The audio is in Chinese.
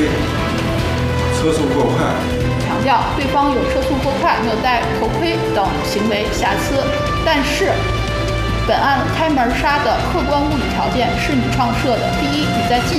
推、车速过快。 强调对方有车速过快、没有戴头盔等行为瑕疵，但是本案开门刹的客观物理条件是你创设的。第一，你在进